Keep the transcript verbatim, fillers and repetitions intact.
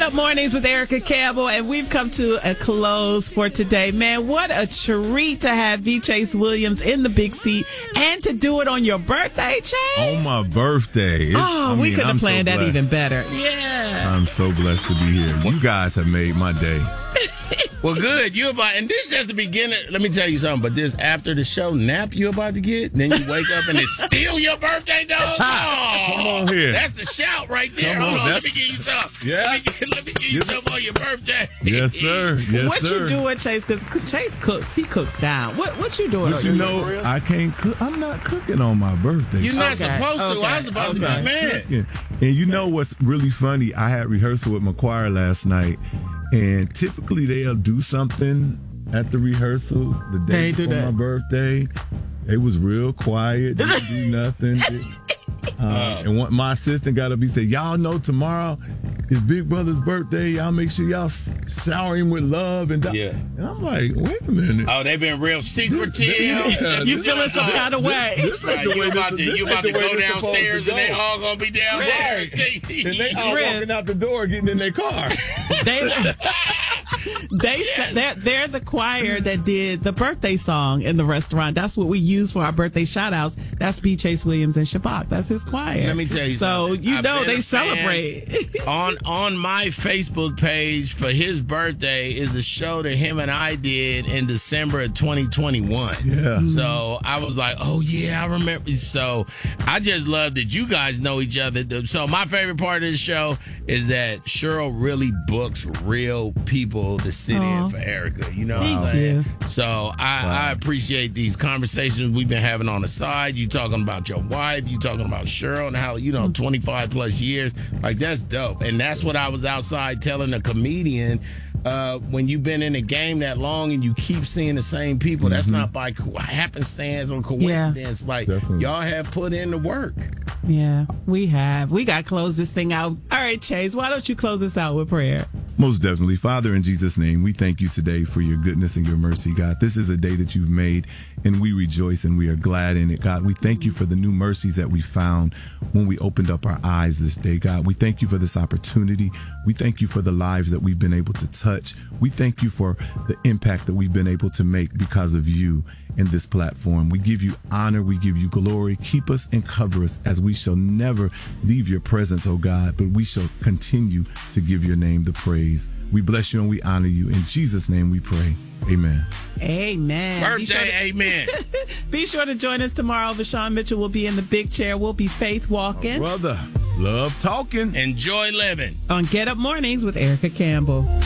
Up Mornings with Erica Campbell, and we've come to a close for today. Man, what a treat to have B. Chase Williams in the big seat and to do it on your birthday, Chase. On my birthday. It's, oh, I we mean, could have I'm planned so that even better. Yeah. I'm so blessed to be here. You guys have made my day. Well, good. You about, and this is just the beginning. Let me tell you something. But this after the show nap you about to get, then you wake up and it's still your birthday, dog. Oh, come on here. That's the shout right there. Come Hold on, on, let me give you some. Yeah. Let me, get, let me give you Yes. some on your birthday. Yes, sir. Yes, what sir. you doing, Chase? Because Chase cooks. He cooks down. What What you doing? But you know, I can't cook. I'm not cooking on my birthday. You're not Okay, supposed to. okay, I was about I'm to not be mad. cooking. And you know what's really funny? I had rehearsal with my choir last night, and typically they'll do something at the rehearsal the day They do before that. my birthday. They was real quiet. Didn't do nothing. Uh, and one, my assistant got up. He said, "Y'all know tomorrow is Big Brother's birthday. Y'all make sure y'all shower him with love." And Yeah. and I'm like, wait a minute. Oh, they've been real secretive. Yeah. You feeling some kind of way? This ain't Right, the you way about this- to, this you ain't about the to way go this supposed downstairs to and they go. all gonna be down there. And they all Rick. walking out the door, getting in their car. They they they're, they're the choir that did the birthday song in the restaurant. That's what we use for our birthday shout outs. That's B. Chase Williams and Shabak. That's his choir. Let me tell you so something. you I've know been they a fan. celebrate. on on my Facebook page for his birthday is a show that him and I did in December of twenty twenty-one. Yeah. So I was like, oh yeah, I remember. So I just love that you guys know each other. So my favorite part of the show is that Cheryl really books real people to sit Aw. in for Erica. You know Thank what I'm saying? you. So I, I appreciate these conversations we've been having on the side. You talking about your wife, you talking about Cheryl and how, you know, twenty-five plus years. Like, that's dope. And that's what I was outside telling a comedian. Uh, when you've been in the game that long and you keep seeing the same people, that's not by co- happenstance or coincidence. Like, Definitely. y'all have put in the work. Yeah, we have. We got to close this thing out. All right, Chase, why don't you close this out with prayer? Most definitely. Father, in Jesus' name, we thank you today for your goodness and your mercy, God. This is a day that you've made, and we rejoice and we are glad in it, God. We thank you for the new mercies that we found when we opened up our eyes this day, God. We thank you for this opportunity. We thank you for the lives that we've been able to touch. We thank you for the impact that we've been able to make because of you in this platform. We give you honor. We give you glory. Keep us and cover us as we shall never leave your presence, oh God, but we shall continue to give your name the praise. We bless you and we honor you. In Jesus' name we pray. Amen. Amen. Be sure Birthday, to- amen. Be sure to join us tomorrow. Vashawn Mitchell will be in the big chair. We'll be faith walking Brother, love talking. Enjoy living. on Get Up Mornings with Erica Campbell.